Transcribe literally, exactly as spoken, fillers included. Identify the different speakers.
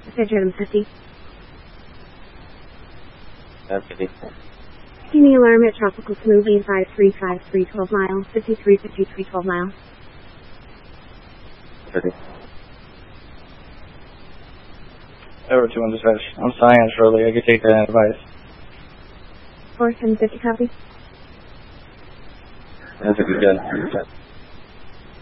Speaker 1: Fidgetum fifty.
Speaker 2: That's fifty.
Speaker 1: Give me alarm at Tropical Smoothie five three five three twelve mile, fifty-three fifty-three twelve mile.
Speaker 2: fifty.
Speaker 3: Over two one dispatch. I'm Cyan Shirley. I could take that advice.
Speaker 1: four seven fifty copy.
Speaker 2: That's a good gun.